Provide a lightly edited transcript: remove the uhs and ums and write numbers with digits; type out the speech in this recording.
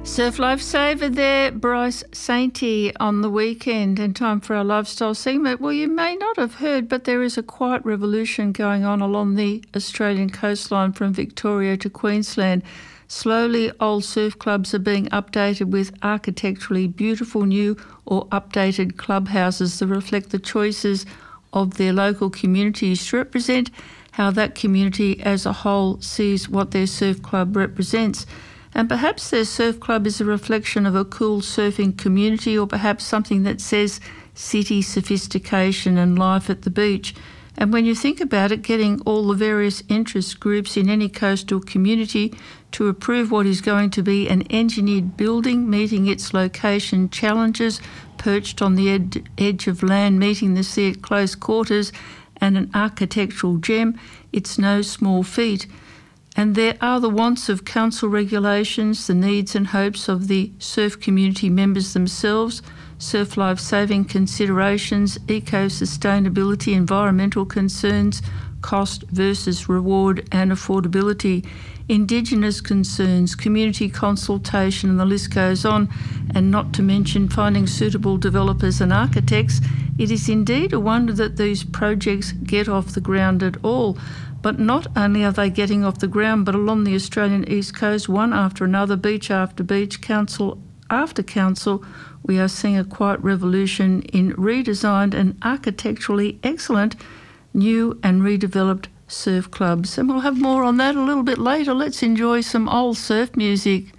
Surf Lifesaver there, Bryce Sainty on the weekend, and time for our lifestyle segment. Well, you may not have heard, but there is a quiet revolution going on along the Australian coastline from Victoria to Queensland. Slowly, old surf clubs are being updated with architecturally beautiful new or updated clubhouses that reflect the choices of their local communities to represent how that community as a whole sees what their surf club represents. And perhaps their surf club is a reflection of a cool surfing community, or perhaps something that says city sophistication and life at the beach. And when you think about it, getting all the various interest groups in any coastal community to approve what is going to be an engineered building meeting its location challenges, perched on the edge of land, meeting the sea at close quarters, and an architectural gem, it's no small feat. And there are the wants of council regulations, the needs and hopes of the surf community members themselves, surf life-saving considerations, eco-sustainability, environmental concerns, cost versus reward and affordability, Indigenous concerns, community consultation, and the list goes on, and not to mention finding suitable developers and architects. It is indeed a wonder that these projects get off the ground at all. But not only are they getting off the ground, but along the Australian East Coast, one after another, beach after beach, council after council, we are seeing a quiet revolution in redesigned and architecturally excellent new and redeveloped surf clubs. And we'll have more on that a little bit later. Let's enjoy some old surf music.